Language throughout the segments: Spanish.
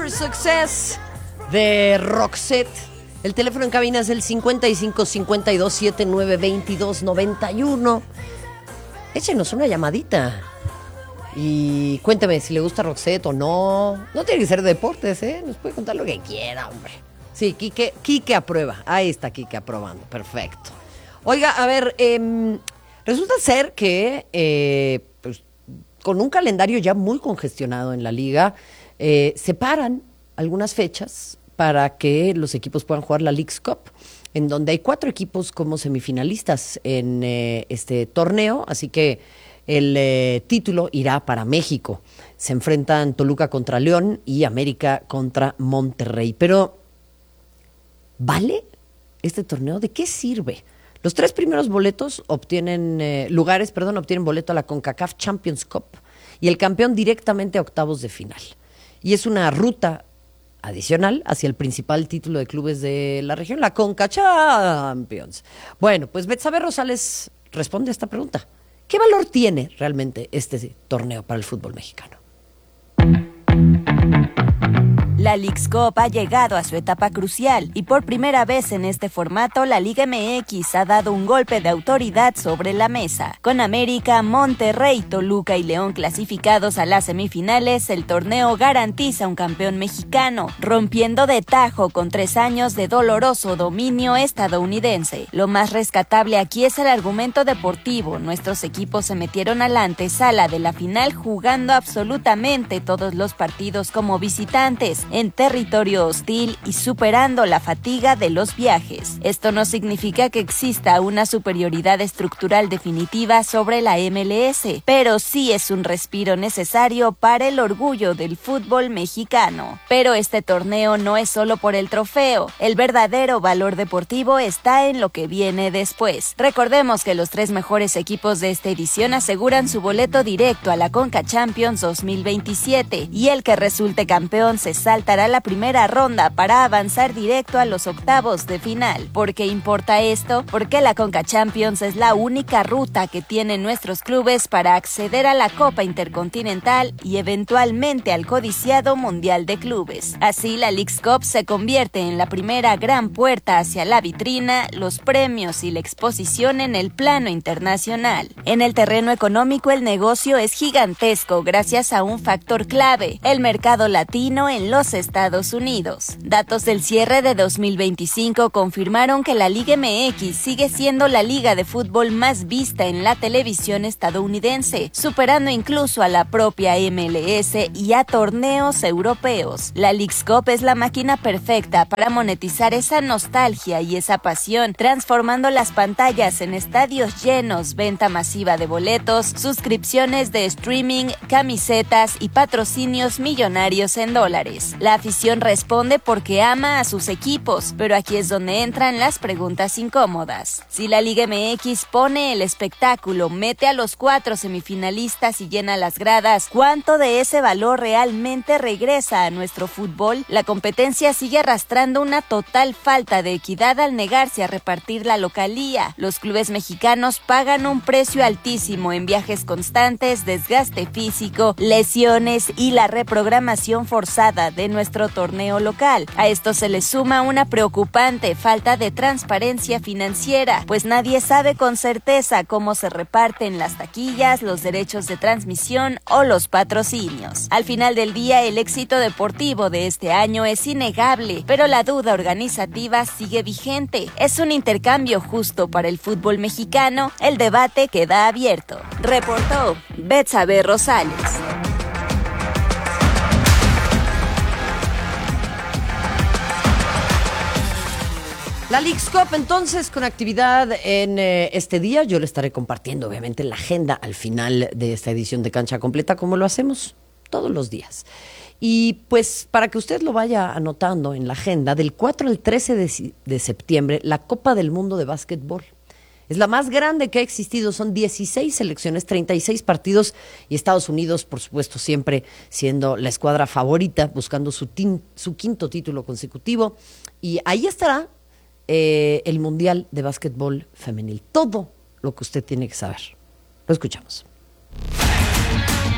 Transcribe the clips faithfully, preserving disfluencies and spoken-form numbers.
for Success de Roxette. El teléfono en cabina es el cincuenta y cinco cincuenta y dos setenta y nueve veintidós noventa y uno. Échenos una llamadita y cuénteme si le gusta Roxette o no. No tiene que ser deportes, ¿eh? Nos puede contar lo que quiera, hombre. Sí, Quique, Quique aprueba. Ahí está Quique aprobando. Perfecto. Oiga, a ver, eh, resulta ser que eh, pues, con un calendario ya muy congestionado en la liga, eh, separan algunas fechas para que los equipos puedan jugar la Leagues Cup, en donde hay cuatro equipos como semifinalistas en eh, este torneo, así que el eh, título irá para México. Se enfrentan Toluca contra León y América contra Monterrey. Pero, ¿vale este torneo? ¿De qué sirve? Los tres primeros boletos obtienen, eh, lugares, perdón, obtienen boleto a la CONCACAF Champions Cup y el campeón directamente a octavos de final. Y es una ruta adicional hacia el principal título de clubes de la región, la Conca Champions. Bueno, pues Betsabe Rosales responde a esta pregunta. ¿Qué valor tiene realmente este torneo para el fútbol mexicano? La Leagues Cup ha llegado a su etapa crucial y por primera vez en este formato la Liga M X ha dado un golpe de autoridad sobre la mesa. Con América, Monterrey, Toluca y León clasificados a las semifinales, el torneo garantiza un campeón mexicano, rompiendo de tajo con tres años de doloroso dominio estadounidense. Lo más rescatable aquí es el argumento deportivo. Nuestros equipos se metieron a la antesala de la final jugando absolutamente todos los partidos como visitantes, en territorio hostil y superando la fatiga de los viajes. Esto no significa que exista una superioridad estructural definitiva sobre la M L S, pero sí es un respiro necesario para el orgullo del fútbol mexicano. Pero este torneo no es solo por el trofeo, el verdadero valor deportivo está en lo que viene después. Recordemos que los tres mejores equipos de esta edición aseguran su boleto directo a la Conca Champions dos mil veintisiete y el que resulte campeón se saltará la primera ronda para avanzar directo a los octavos de final. ¿Por qué importa esto? Porque la Conca Champions es la única ruta que tienen nuestros clubes para acceder a la Copa Intercontinental y eventualmente al codiciado Mundial de Clubes. Así, la Leagues Cup se convierte en la primera gran puerta hacia la vitrina, los premios y la exposición en el plano internacional. En el terreno económico, el negocio es gigantesco gracias a un factor clave, el mercado latino en los Estados Unidos. Datos del cierre de dos mil veinticinco confirmaron que la Liga M X sigue siendo la liga de fútbol más vista en la televisión estadounidense, superando incluso a la propia M L S y a torneos europeos. La Leagues Cup es la máquina perfecta para monetizar esa nostalgia y esa pasión, transformando las pantallas en estadios llenos, venta masiva de boletos, suscripciones de streaming, camisetas y patrocinios millonarios en dólares. La afición responde porque ama a sus equipos, pero aquí es donde entran las preguntas incómodas. Si la Liga M X pone el espectáculo, mete a los cuatro semifinalistas y llena las gradas, ¿cuánto de ese valor realmente regresa a nuestro fútbol? La competencia sigue arrastrando una total falta de equidad al negarse a repartir la localía. Los clubes mexicanos pagan un precio altísimo en viajes constantes, desgaste físico, lesiones y la reprogramación forzada de nuestro torneo local. A esto se le suma una preocupante falta de transparencia financiera, pues nadie sabe con certeza cómo se reparten las taquillas, los derechos de transmisión o los patrocinios. Al final del día, el éxito deportivo de este año es innegable, pero la duda organizativa sigue vigente. ¿Es un intercambio justo para el fútbol mexicano? El debate queda abierto. Reportó Betsabe Rosales. La Leagues Cup, entonces, con actividad en eh, este día. Yo le estaré compartiendo, obviamente, la agenda al final de esta edición de Cancha Completa, como lo hacemos todos los días. Y pues, para que usted lo vaya anotando en la agenda, del cuatro al trece de, de septiembre, la Copa del Mundo de Básquetbol. Es la más grande que ha existido, son dieciséis selecciones, treinta y seis partidos, y Estados Unidos, por supuesto, siempre siendo la escuadra favorita, buscando su, tin, su quinto título consecutivo. Y ahí estará Eh, el Mundial de Básquetbol Femenil. Todo lo que usted tiene que saber. Lo escuchamos.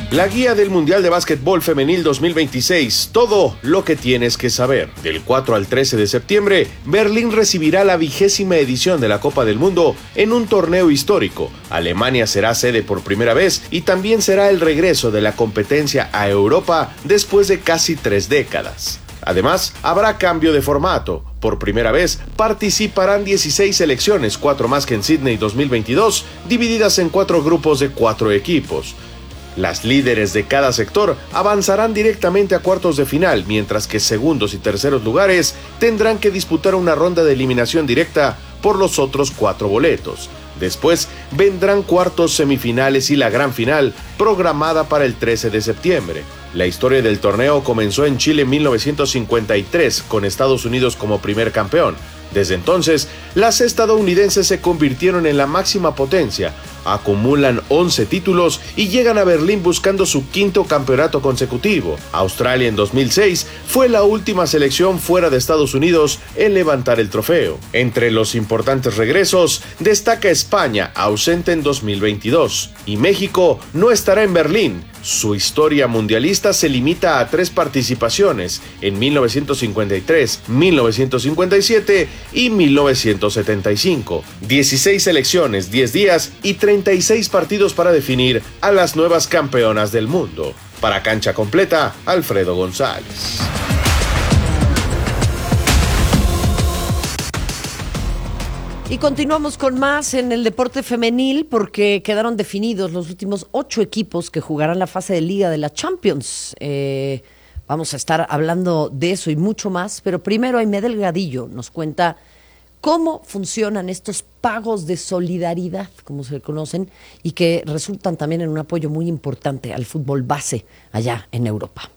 La guía del Mundial de Básquetbol Femenil dos mil veintiséis, todo lo que tienes que saber. Del cuatro al trece de septiembre, Berlín recibirá la vigésima edición de la Copa del Mundo en un torneo histórico. Alemania será sede por primera vez y también será el regreso de la competencia a Europa después de casi tres décadas. Además, habrá cambio de formato. Por primera vez, participarán dieciséis selecciones, cuatro más que en Sydney dos mil veintidós, divididas en cuatro grupos de cuatro equipos. Las líderes de cada sector avanzarán directamente a cuartos de final, mientras que segundos y terceros lugares tendrán que disputar una ronda de eliminación directa por los otros cuatro boletos. Después vendrán cuartos, semifinales y la gran final, programada para el trece de septiembre. La historia del torneo comenzó en Chile en mil novecientos cincuenta y tres, con Estados Unidos como primer campeón. Desde entonces, las estadounidenses se convirtieron en la máxima potencia, acumulan once títulos y llegan a Berlín buscando su quinto campeonato consecutivo. Australia en dos mil seis fue la última selección fuera de Estados Unidos en levantar el trofeo. Entre los importantes regresos, destaca España, ausente en dos mil veintidós, y México no estará en Berlín. Su historia mundialista se limita a tres participaciones, en mil novecientos cincuenta y tres, mil novecientos cincuenta y siete y mil novecientos setenta y cinco. dieciséis selecciones, diez días y treinta y seis partidos para definir a las nuevas campeonas del mundo. Para Cancha Completa, Alfredo González. Y continuamos con más en el deporte femenil porque quedaron definidos los últimos ocho equipos que jugarán la fase de Liga de la Champions. Eh, vamos a estar hablando de eso y mucho más, pero primero Aimé Delgadillo nos cuenta cómo funcionan estos pagos de solidaridad, como se conocen, y que resultan también en un apoyo muy importante al fútbol base allá en Europa.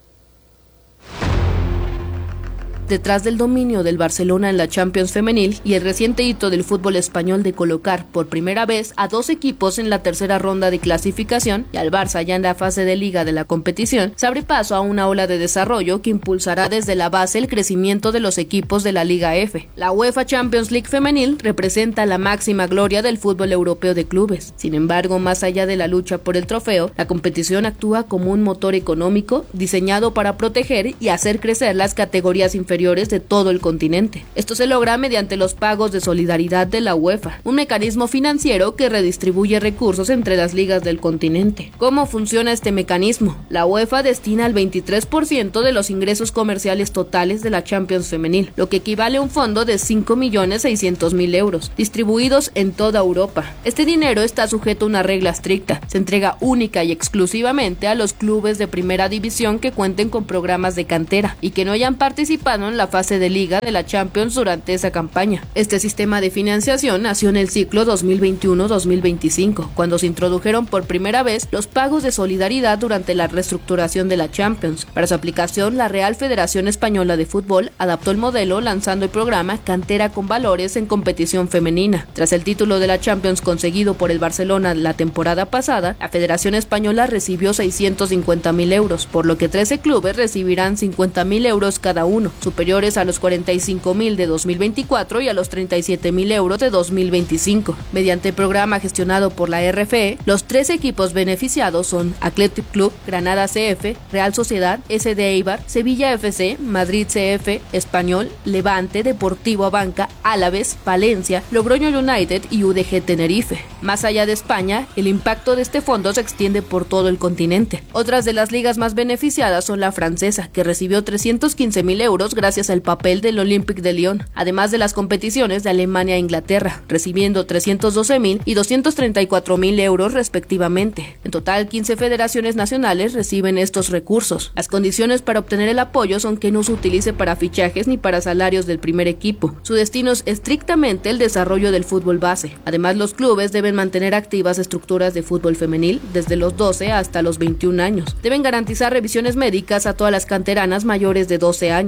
Detrás del dominio del Barcelona en la Champions femenil y el reciente hito del fútbol español de colocar por primera vez a dos equipos en la tercera ronda de clasificación y al Barça ya en la fase de liga de la competición, se abre paso a una ola de desarrollo que impulsará desde la base el crecimiento de los equipos de la Liga F. La UEFA Champions League femenil representa la máxima gloria del fútbol europeo de clubes. Sin embargo, más allá de la lucha por el trofeo, la competición actúa como un motor económico diseñado para proteger y hacer crecer las categorías inferiores de todo el continente. Esto se logra mediante los pagos de solidaridad de la UEFA, un mecanismo financiero que redistribuye recursos entre las ligas del continente. ¿Cómo funciona este mecanismo? La UEFA destina el veintitrés por ciento de los ingresos comerciales totales de la Champions femenil, lo que equivale a un fondo de cinco millones seiscientos mil euros, distribuidos en toda Europa. Este dinero está sujeto a una regla estricta. Se entrega única y exclusivamente a los clubes de primera división que cuenten con programas de cantera y que no hayan participado en la fase de liga de la Champions durante esa campaña. Este sistema de financiación nació en el ciclo dos mil veintiuno dos mil veinticinco, cuando se introdujeron por primera vez los pagos de solidaridad durante la reestructuración de la Champions. Para su aplicación, la Real Federación Española de Fútbol adaptó el modelo lanzando el programa Cantera con Valores en competición femenina. Tras el título de la Champions conseguido por el Barcelona la temporada pasada, la Federación Española recibió seiscientos cincuenta mil euros, por lo que trece clubes recibirán cincuenta mil euros cada uno, superiores a los cuarenta y cinco mil de dos mil veinticuatro y a los treinta y siete mil euros de dos mil veinticinco. Mediante el programa gestionado por la R F E, los tres equipos beneficiados son Athletic Club, Granada C F, Real Sociedad, S D Eibar, Sevilla F C, Madrid C F, Español, Levante, Deportivo Abanca, Álaves, Valencia, Logroño United y U D G Tenerife. Más allá de España, el impacto de este fondo se extiende por todo el continente. Otras de las ligas más beneficiadas son la francesa, que recibió trescientos quince mil euros gracias al papel del Olympique de Lyon, además de las competiciones de Alemania e Inglaterra, recibiendo trescientos doce mil y doscientos treinta y cuatro mil euros respectivamente. En total, quince federaciones nacionales reciben estos recursos. Las condiciones para obtener el apoyo son que no se utilice para fichajes ni para salarios del primer equipo. Su destino es estrictamente el desarrollo del fútbol base. Además, los clubes deben mantener activas estructuras de fútbol femenil desde los doce hasta los veintiún años. Deben garantizar revisiones médicas a todas las canteranas mayores de doce años. También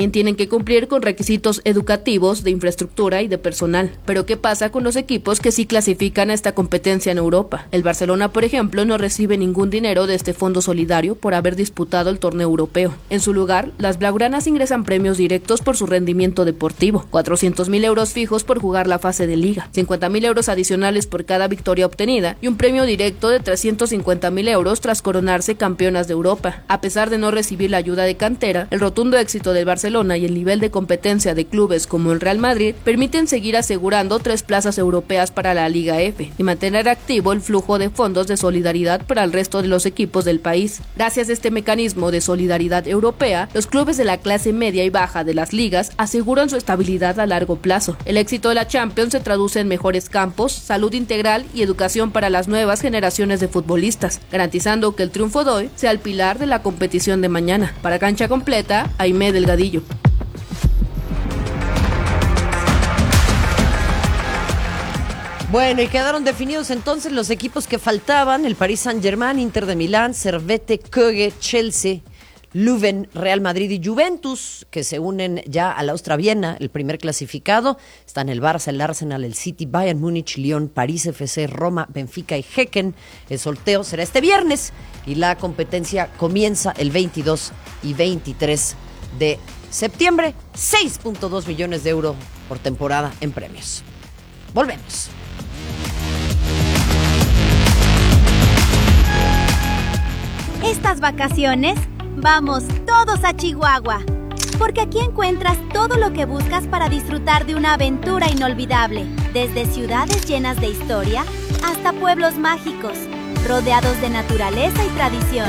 también tienen que cumplir con requisitos educativos, de infraestructura y de personal. Pero ¿qué pasa con los equipos que sí clasifican a esta competencia en Europa? El Barcelona, por ejemplo, no recibe ningún dinero de este fondo solidario por haber disputado el torneo europeo. En su lugar, las blaugranas ingresan premios directos por su rendimiento deportivo, cuatrocientos mil euros fijos por jugar la fase de liga, cincuenta mil euros adicionales por cada victoria obtenida y un premio directo de trescientos cincuenta mil euros tras coronarse campeonas de Europa. A pesar de no recibir la ayuda de cantera, el rotundo éxito del Barcelona y el nivel de competencia de clubes como el Real Madrid permiten seguir asegurando tres plazas europeas para la Liga F y mantener activo el flujo de fondos de solidaridad para el resto de los equipos del país. Gracias a este mecanismo de solidaridad europea, los clubes de la clase media y baja de las ligas aseguran su estabilidad a largo plazo. El éxito de la Champions se traduce en mejores campos, salud integral y educación para las nuevas generaciones de futbolistas, garantizando que el triunfo de hoy sea el pilar de la competición de mañana. Para Cancha Completa, Aimé Delgadillo. Bueno, y quedaron definidos entonces los equipos que faltaban: el Paris Saint-Germain, Inter de Milán, Servette, Köge, Chelsea, Leuven, Real Madrid y Juventus, que se unen ya al Austria Viena, el primer clasificado. Están el Barça, el Arsenal, el City, Bayern Múnich, Lyon, París F C, Roma, Benfica y Häcken. El sorteo será este viernes y la competencia comienza el veintidós y veintitrés de septiembre. seis punto dos millones de euros por temporada en premios. Volvemos. Estas vacaciones, vamos todos a Chihuahua, porque aquí encuentras todo lo que buscas para disfrutar de una aventura inolvidable, desde ciudades llenas de historia hasta pueblos mágicos, rodeados de naturaleza y tradición.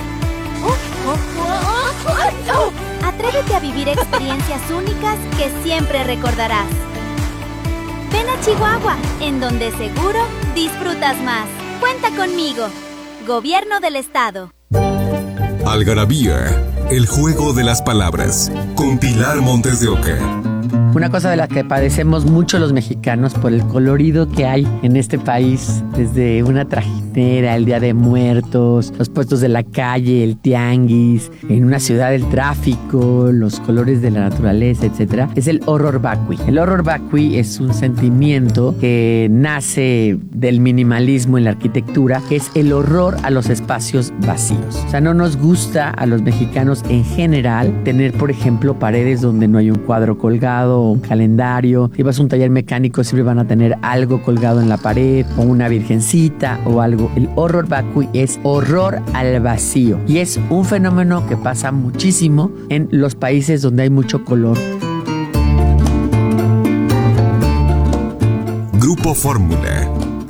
Atrévete a vivir experiencias únicas que siempre recordarás. Ven a Chihuahua, en donde seguro disfrutas más. Cuenta conmigo. Gobierno del Estado. Algarabía, el juego de las palabras, con Pilar Montes de Oca. Una cosa de la que padecemos mucho los mexicanos por el colorido que hay en este país, desde una trajinera, el Día de Muertos, los puestos de la calle, el tianguis, en una ciudad el tráfico, los colores de la naturaleza, etcétera, es el horror vacui. El horror vacui es un sentimiento que nace del minimalismo en la arquitectura, que es el horror a los espacios vacíos. O sea, no nos gusta a los mexicanos en general tener, por ejemplo, paredes donde no hay un cuadro colgado, un calendario. Si vas a un taller mecánico, siempre van a tener algo colgado en la pared, o una virgencita o algo. El horror vacui es horror al vacío y es un fenómeno que pasa muchísimo en los países donde hay mucho color. Grupo Fórmula.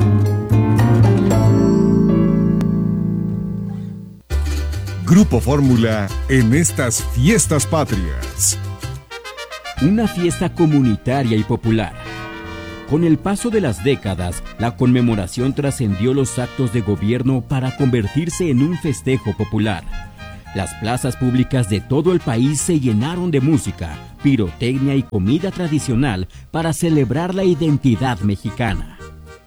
Grupo Fórmula en estas fiestas patrias. Una fiesta comunitaria y popular. Con el paso de las décadas, la conmemoración trascendió los actos de gobierno para convertirse en un festejo popular. Las plazas públicas de todo el país se llenaron de música, pirotecnia y comida tradicional para celebrar la identidad mexicana.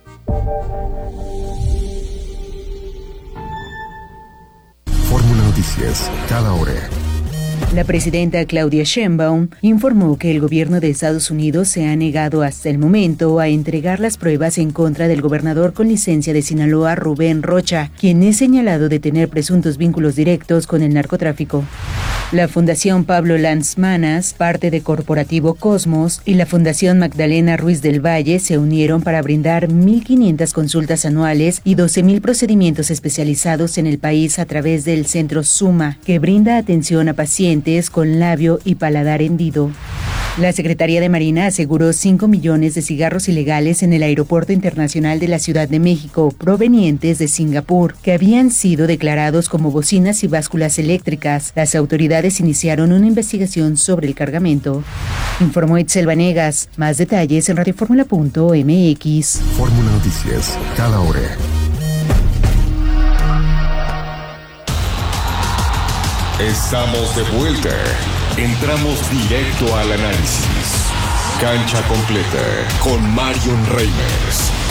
Fórmula Noticias, cada hora. La presidenta Claudia Sheinbaum informó que el gobierno de Estados Unidos se ha negado hasta el momento a entregar las pruebas en contra del gobernador con licencia de Sinaloa, Rubén Rocha, quien es señalado de tener presuntos vínculos directos con el narcotráfico. La Fundación Pablo Lanzmanas, parte de Corporativo Cosmos, y la Fundación Magdalena Ruiz del Valle se unieron para brindar mil quinientas consultas anuales y doce mil procedimientos especializados en el país a través del Centro Suma, que brinda atención a pacientes con labio y paladar hendido. La Secretaría de Marina aseguró cinco millones de cigarros ilegales en el Aeropuerto Internacional de la Ciudad de México, provenientes de Singapur, que habían sido declarados como bocinas y básculas eléctricas. Las autoridades iniciaron una investigación sobre el cargamento. Informó Itzel Vanegas. Más detalles en radioformula punto m x. Fórmula Noticias, cada hora. Estamos de vuelta. Entramos directo al análisis. Cancha completa con Marion Reimers.